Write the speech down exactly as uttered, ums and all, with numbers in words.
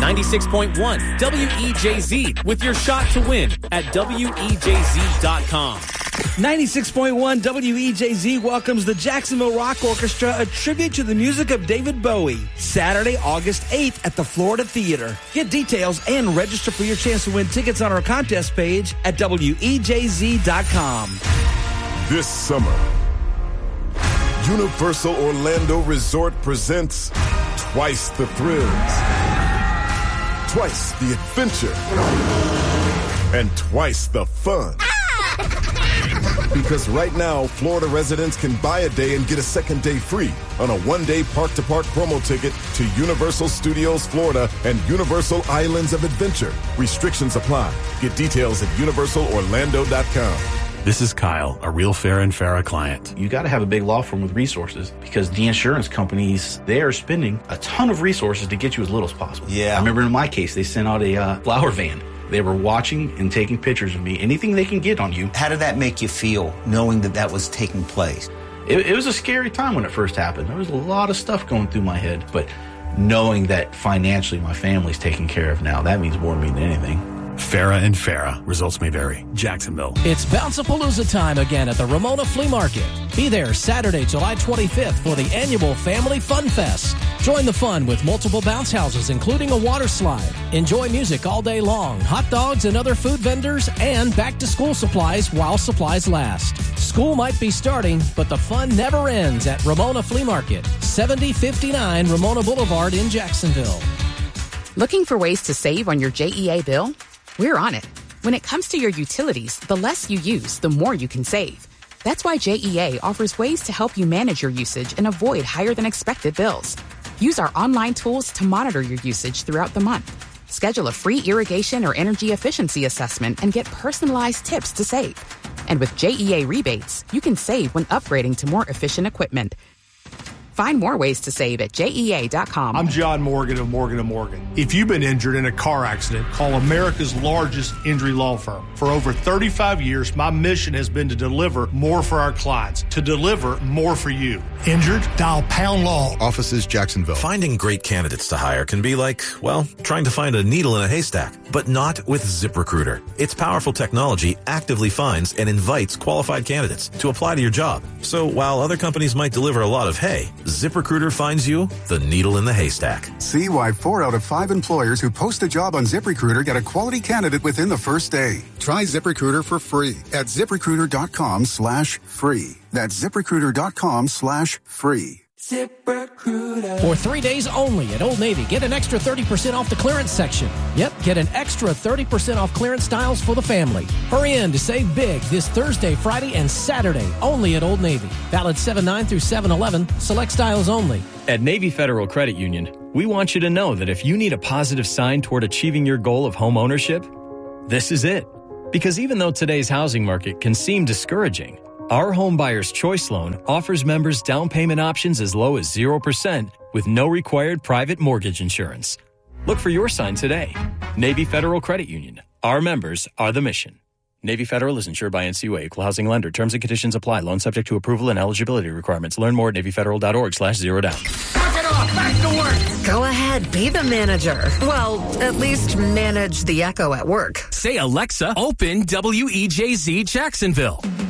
ninety-six point one W E J Z with your shot to win at W E J Z dot com. ninety-six point one W E J Z welcomes the Jacksonville Rock Orchestra, a tribute to the music of David Bowie, Saturday, August eighth at the Florida Theater. Get details and register for your chance to win tickets on our contest page at W E J Z dot com. This summer, Universal Orlando Resort presents twice the thrills, twice the adventure, and twice the fun. Because right now, Florida residents can buy a day and get a second day free on a one-day park-to-park promo ticket to Universal Studios Florida and Universal Islands of Adventure. Restrictions apply. Get details at universal orlando dot com. This is Kyle, a real Farah and Farah client. You got to have a big law firm with resources because the insurance companies, they are spending a ton of resources to get you as little as possible. Yeah. I remember in my case, they sent out a uh, flower van. They were watching and taking pictures of me. Anything they can get on you. How did that make you feel, knowing that that was taking place? It, it was a scary time when it first happened. There was a lot of stuff going through my head, but knowing that financially my family's taken care of now, that means more to me than anything. Farah and Farah. Results may vary. Jacksonville. It's Bounce-A-Palooza time again at the Ramona Flea Market. Be there Saturday, July twenty-fifth for the annual Family Fun Fest. Join the fun with multiple bounce houses, including a water slide. Enjoy music all day long, hot dogs and other food vendors, and back-to-school supplies while supplies last. School might be starting, but the fun never ends at Ramona Flea Market, seventy fifty-nine Ramona Boulevard in Jacksonville. Looking for ways to save on your J E A bill? We're on it. When it comes to your utilities, the less you use, the more you can save. That's why J E A offers ways to help you manage your usage and avoid higher than expected bills. Use our online tools to monitor your usage throughout the month. Schedule a free irrigation or energy efficiency assessment and get personalized tips to save. And with J E A rebates, you can save when upgrading to more efficient equipment. Find more ways to save at J E A dot com. I'm John Morgan of Morgan and Morgan. If you've been injured in a car accident, call America's largest injury law firm. For over thirty-five years, my mission has been to deliver more for our clients, to deliver more for you. Injured? Dial Pound Law. Offices Jacksonville. Finding great candidates to hire can be like, well, trying to find a needle in a haystack, but not with ZipRecruiter. Its powerful technology actively finds and invites qualified candidates to apply to your job. So while other companies might deliver a lot of hay, ZipRecruiter finds you the needle in the haystack. See why four out of five employers who post a job on ZipRecruiter get a quality candidate within the first day. Try ZipRecruiter for free at ZipRecruiter.com slash free. That's ZipRecruiter.com slash free. ZipRecruiter. For three days only at Old Navy, get an extra thirty percent off the clearance section. Yep, get an extra thirty percent off clearance styles for the family. Hurry in to save big this Thursday, Friday, and Saturday only at Old Navy. Valid seven nine through seven eleven. Select styles only. At Navy Federal Credit Union, we want you to know that if you need a positive sign toward achieving your goal of home ownership, this is it. Because even though today's housing market can seem discouraging, our Home Buyer's Choice Loan offers members down payment options as low as zero percent with no required private mortgage insurance. Look for your sign today. Navy Federal Credit Union. Our members are the mission. Navy Federal is insured by N C U A, Equal Housing Lender. Terms and conditions apply. Loan subject to approval and eligibility requirements. Learn more at NavyFederal.org slash zero down. Knock it off. Back to work. Go ahead. Be the manager. Well, at least manage the echo at work. Say, Alexa, open W E J Z Jacksonville.